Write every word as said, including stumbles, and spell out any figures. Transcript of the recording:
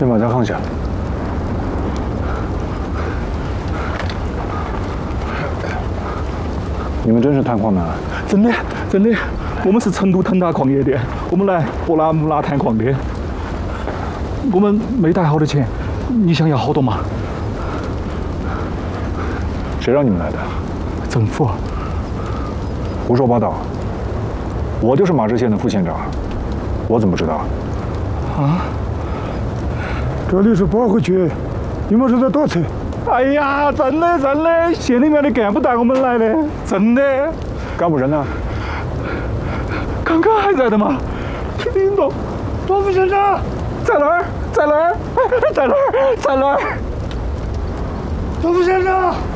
先把它放下。你们真是探矿的？ 真的，真的，我们是成都腾达矿业的，我们来博拉木拉探矿的。我们没带好的钱，你想要好多吗？ 谁让你们来的？ 政府。 胡说八道！我就是马志县的副县长，我怎么不知道？ 啊？ 这里是保护区，你们是在躲车？ 哎呀，真的真的，县里面的干部带我们来的，真的。 干部人呢？ 刚刚还在的嘛？听听懂？罗副县长在那儿，在那儿，在那儿，在那儿。罗副县长。